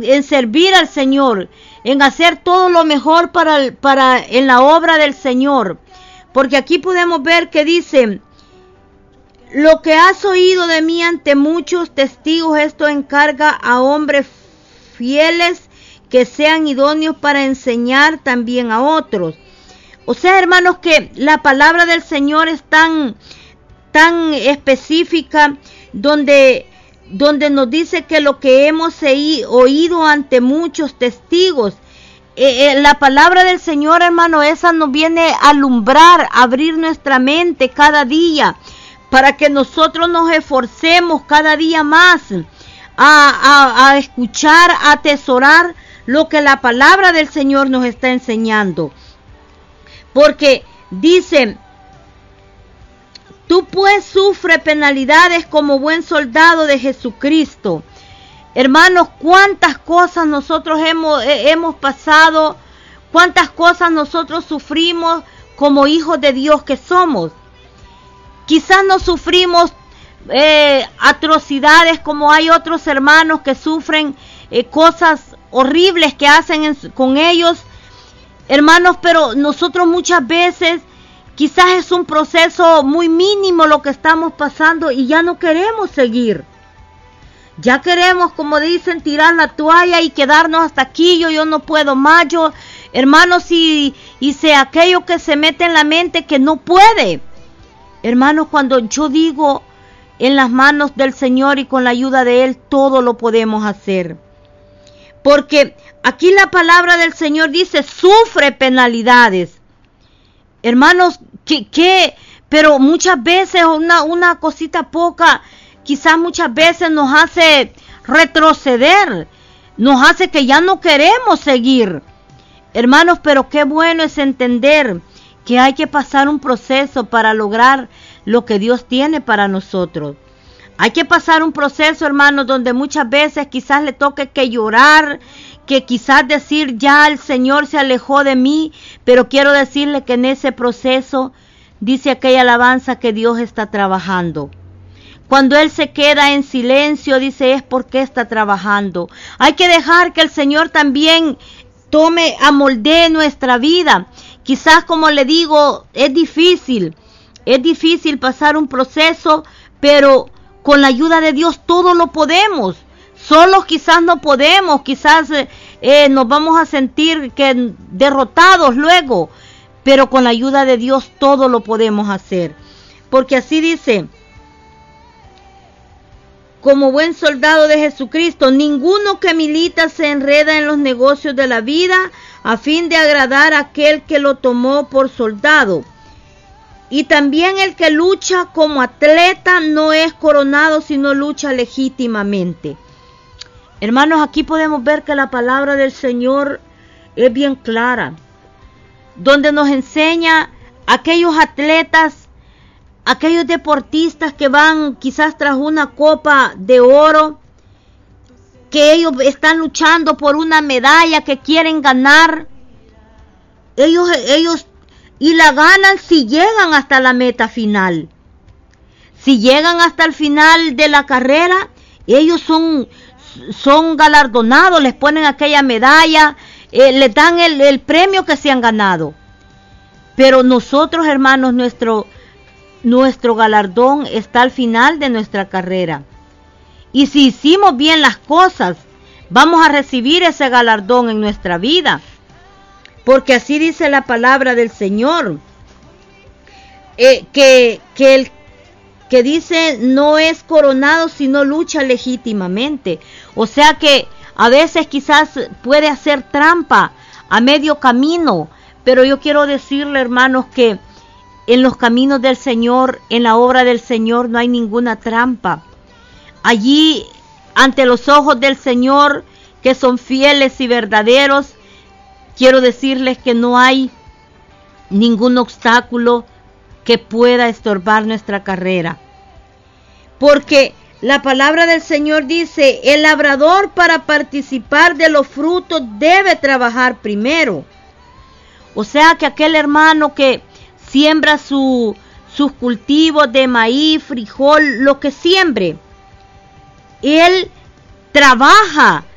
en servir al Señor, en hacer todo lo mejor en la obra del Señor. Porque aquí podemos ver que dice: lo que has oído de mí ante muchos testigos, esto encarga a hombres fieles que sean idóneos para enseñar también a otros. O sea, hermanos, que la palabra del Señor es tan específica, donde nos dice que lo que hemos oído ante muchos testigos, la palabra del Señor, hermano, esa nos viene a alumbrar, a abrir nuestra mente cada día, para que nosotros nos esforcemos cada día más a escuchar, a atesorar lo que la palabra del Señor nos está enseñando. Porque dice: tú pues sufre penalidades como buen soldado de Jesucristo. Hermanos, cuántas cosas nosotros hemos pasado, cuántas cosas nosotros sufrimos como hijos de Dios que somos. Quizás no sufrimos atrocidades como hay otros hermanos que sufren cosas horribles que hacen con ellos, hermanos, pero nosotros muchas veces quizás es un proceso muy mínimo lo que estamos pasando y ya no queremos seguir. Ya queremos, como dicen, tirar la toalla y quedarnos hasta aquí. Yo no puedo más. Hermanos, y sea aquello que se mete en la mente que no puede. Hermanos, cuando yo digo en las manos del Señor y con la ayuda de Él, todo lo podemos hacer. Porque aquí la palabra del Señor dice: sufre penalidades. Hermanos, pero muchas veces una cosita poca, quizás muchas veces nos hace retroceder, nos hace que ya no queremos seguir. Hermanos, pero qué bueno es entender que hay que pasar un proceso para lograr lo que Dios tiene para nosotros. Hay que pasar un proceso, hermanos, donde muchas veces quizás le toque que llorar, que quizás decir: ya el Señor se alejó de mí. Pero quiero decirle que en ese proceso, dice aquella alabanza, que Dios está trabajando. Cuando Él se queda en silencio, dice, es porque está trabajando. Hay que dejar que el Señor también amoldee nuestra vida. Quizás, como le digo, es difícil pasar un proceso, pero con la ayuda de Dios todo lo podemos. Solos quizás no podemos, quizás nos vamos a sentir derrotados luego, pero con la ayuda de Dios todo lo podemos hacer. Porque así dice: como buen soldado de Jesucristo, ninguno que milita se enreda en los negocios de la vida a fin de agradar a aquel que lo tomó por soldado. Y también el que lucha como atleta no es coronado, sino lucha legítimamente. Hermanos, aquí podemos ver que la palabra del Señor es bien clara, donde nos enseña aquellos atletas, aquellos deportistas que van quizás tras una copa de oro, que ellos están luchando por una medalla que quieren ganar. Ellos y la ganan si llegan hasta la meta final. Si llegan hasta el final de la carrera, ellos son galardonados, les ponen aquella medalla, les dan el premio que se han ganado. Pero nosotros, hermanos, nuestro galardón está al final de nuestra carrera. Y si hicimos bien las cosas, vamos a recibir ese galardón en nuestra vida. Porque así dice la palabra del Señor, que el que dice no es coronado sino lucha legítimamente. O sea que a veces quizás puede hacer trampa a medio camino, pero yo quiero decirle, hermanos, que en los caminos del Señor, en la obra del Señor, no hay ninguna trampa. Allí, ante los ojos del Señor, que son fieles y verdaderos, quiero decirles que no hay ningún obstáculo que pueda estorbar nuestra carrera. Porque la palabra del Señor dice: el labrador para participar de los frutos debe trabajar primero. O sea que aquel hermano que siembra sus cultivos de maíz, frijol, lo que siembre, él trabaja